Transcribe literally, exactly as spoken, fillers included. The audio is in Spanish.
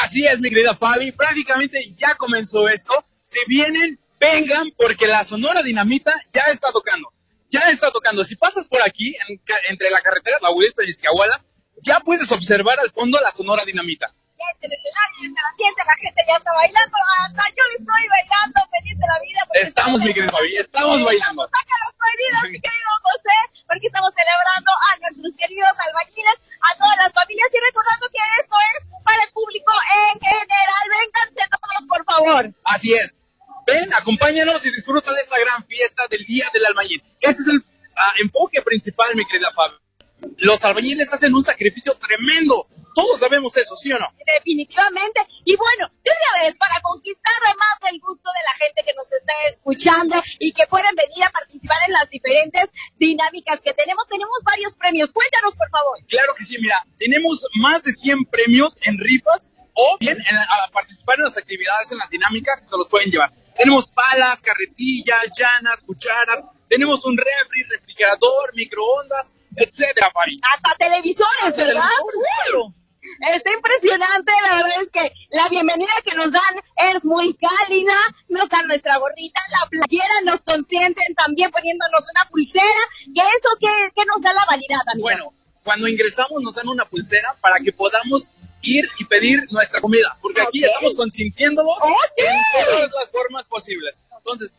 Así es, mi querida Fabi, prácticamente ya comenzó esto. Si vienen, vengan, porque la Sonora Dinamita ya está tocando. Ya está tocando. Si pasas por aquí, en, entre la carretera Tlahuelilpan y Izquiahuala, ya puedes observar al fondo la Sonora Dinamita. Ya está el escenario, ya está el ambiente, la gente ya está bailando, hasta yo estoy bailando, feliz de la vida. Estamos, mi querido Fabi, estamos sí, bailando. Saca los prohibidos, sí. Mi querido José, porque estamos celebrando a nuestros queridos albañiles, a todas las familias, y recordando que esto es para el público en general. Vénganse todos, por favor. Así es. Ven, acompáñanos y disfruta de esta gran fiesta del Día del Albañil. Ese es el uh, enfoque principal, mi querida Fabi. Los albañiles hacen un sacrificio tremendo. Todos sabemos eso, ¿sí o no? Definitivamente. Y bueno, de una vez, para conquistar más el gusto de la gente que nos está escuchando y que pueden venir a participar en las diferentes dinámicas que tenemos, tenemos varios premios. Cuéntanos, por favor. Claro que sí, mira, tenemos más de cien premios en rifas o bien en, a participar en las actividades, en las dinámicas, se los pueden llevar. Tenemos palas, carretillas, llanas, cucharas, tenemos un refri, refrigerador, microondas, etcétera, Fabi. Hasta televisores, Hasta ¿verdad? Televisores, claro. Está impresionante, la verdad es que la bienvenida que nos dan es muy cálida, nos dan nuestra gorrita, la playera, nos consienten también poniéndonos una pulsera, ¿y eso qué, qué nos da la validad, amigo? Bueno, cuando ingresamos nos dan una pulsera para que podamos ir y pedir nuestra comida, porque aquí okay. estamos consintiéndolos okay. en todas las formas posibles. Entonces,